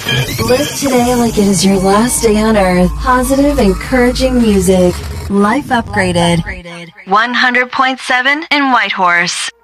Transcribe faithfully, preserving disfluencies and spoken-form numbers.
Live today like it is your last day on Earth. Positive, encouraging music. Life Upgraded. one hundred point seven in Whitehorse.